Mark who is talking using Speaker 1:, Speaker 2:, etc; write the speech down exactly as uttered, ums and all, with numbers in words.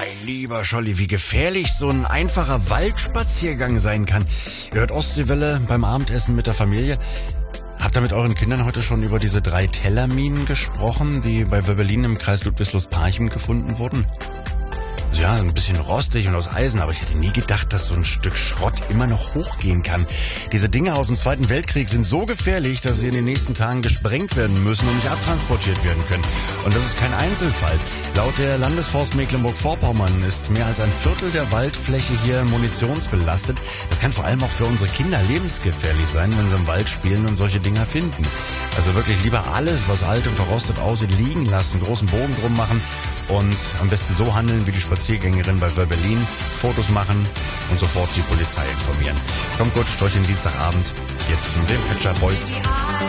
Speaker 1: Mein lieber Scholli, wie gefährlich so ein einfacher Waldspaziergang sein kann. Ihr hört Ostseewelle beim Abendessen mit der Familie. Habt ihr mit euren Kindern heute schon über diese drei Tellerminen gesprochen, die bei Wöbbelin im Kreis Ludwigslust-Parchim gefunden wurden? Also ja, ein bisschen rostig und aus Eisen, aber ich hätte nie gedacht, dass so ein Stück Schrott immer noch hochgehen kann. Diese Dinge aus dem Zweiten Weltkrieg sind so gefährlich, dass sie in den nächsten Tagen gesprengt werden müssen und nicht abtransportiert werden können. Und das ist kein Einzelfall. Laut der Landesforst Mecklenburg-Vorpommern ist mehr als ein Viertel der Waldfläche hier munitionsbelastet. Das kann vor allem auch für unsere Kinder lebensgefährlich sein, wenn sie im Wald spielen und solche Dinger finden. Also wirklich lieber alles, was alt und verrostet aussieht, liegen lassen, großen Bogen drum machen und am besten so handeln wie die Spaziergängerin bei Wöbbelin, Fotos machen und sofort die Polizei informieren. Kommt gut durch den Dienstagabend. Jetzt von den Pet Shop Boys.